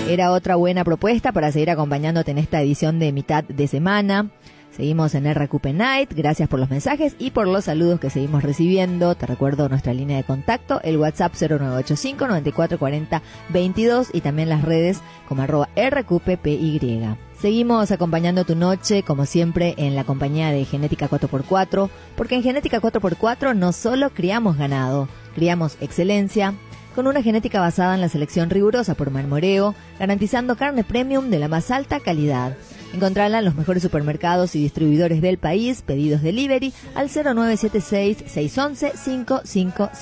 Era otra buena propuesta para seguir acompañándote en esta edición de mitad de semana. Seguimos en RQP Night, gracias por los mensajes y por los saludos que seguimos recibiendo. Te recuerdo nuestra línea de contacto, el WhatsApp 0985-9440-22 y también las redes como @RQPPY. Seguimos acompañando tu noche, como siempre, en la compañía de Genética 4x4, porque en Genética 4x4 no solo criamos ganado, criamos excelencia, con una genética basada en la selección rigurosa por marmoreo, garantizando carne premium de la más alta calidad. Encontrala en los mejores supermercados y distribuidores del país, pedidos delivery al 0976-611-555.